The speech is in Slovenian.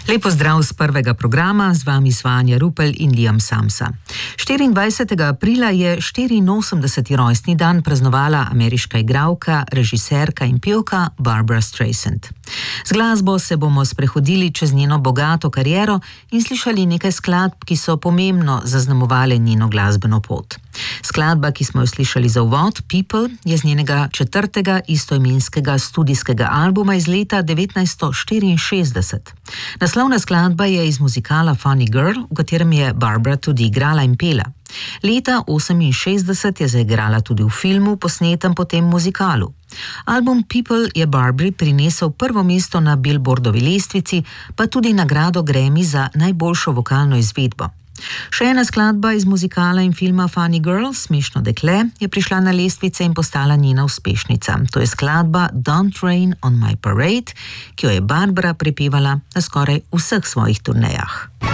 Lep pozdrav z prvega programa, z vami Vanja Rupel in Liam Samsa. 24. aprila je 84. rojstni dan praznovala ameriška igralka, režiserka in pevka Barbra Streisand. Z glasbo se bomo sprehodili čez njeno bogato kariero in slišali nekaj skladb, ki so pomembno zaznamovale njeno glasbeno pot. Skladba, ki smo jo slišali za uvod, People, je z njenega 4. istoimenskega studijskega albuma iz leta 1964. Naslovna skladba je iz muzikala Funny Girl, v katerem je Barbra tudi igrala in pela. Leta 1968 je zaigrala tudi v filmu, posnetem po tem muzikalu. Album People je Barbri prinesel prvo mesto na Billboardovi lestvici, pa tudi nagrado Grammy za najboljšo vokalno izvedbo. Še ena skladba iz muzikala in filma Funny Girl, Smešno dekle, je prišla na lestvice in postala njena uspešnica. To je skladba Don't Rain on My Parade, ki jo je Barbra prepevala na skoraj vseh svojih turnejah.